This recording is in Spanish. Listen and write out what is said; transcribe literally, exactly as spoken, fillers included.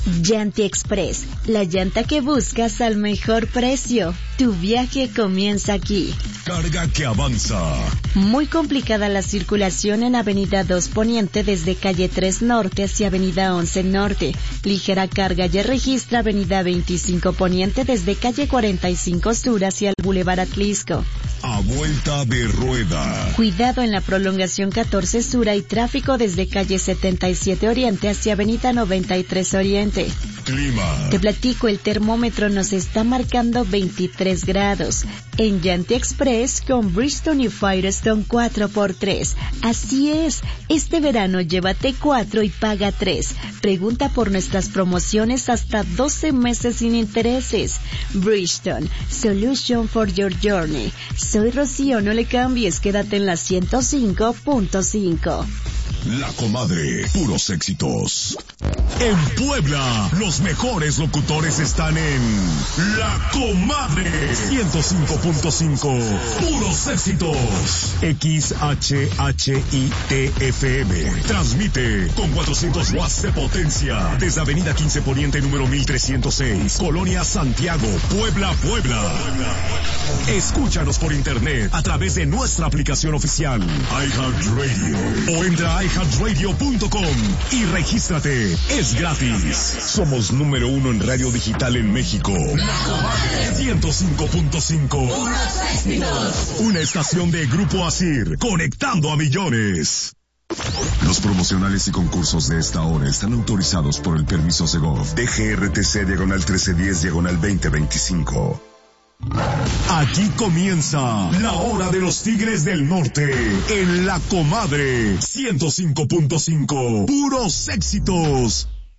Llanti Express, la llanta que buscas al mejor precio. Tu viaje comienza aquí. Carga que avanza. Muy complicada la circulación en Avenida dos Poniente desde calle tres Norte hacia Avenida once Norte. Ligera carga ya registra Avenida veinticinco Poniente desde calle cuarenta y cinco Sur hacia el Boulevard Atlisco. A vuelta de rueda. Cuidado en la prolongación catorce Sur, hay tráfico desde calle setenta y siete Oriente hacia Avenida noventa y tres Oriente. Clima. Te platico, el termómetro nos está marcando veintitrés grados. En Llanti Express con Bridgestone y Firestone cuatro por tres. Así es, este verano llévate cuatro y paga tres. Pregunta por nuestras promociones hasta doce meses sin intereses. Bridgestone, Solution for your journey. Soy Rocío, no le cambies, quédate en la ciento cinco punto cinco. La Comadre, puros éxitos. En Puebla, los mejores locutores están en La Comadre ciento cinco punto cinco. Puros éxitos. X H H I T F M. Transmite con cuatrocientos watts de potencia desde Avenida quince Poniente número mil trescientos seis, Colonia Santiago, Puebla, Puebla. Escúchanos por internet a través de nuestra aplicación oficial iHeartRadio o entra a i heart radio punto com y regístrate. Es gratis. Somos número uno en radio digital en México. ciento cinco punto cinco. Una estación de Grupo Asir, conectando a millones. Los promocionales y concursos de esta hora están autorizados por el permiso Segov D G R T C diagonal trece diez diagonal veinte veinticinco. Aquí comienza la hora de los Tigres del Norte en La Comadre ciento cinco punto cinco. Puros éxitos.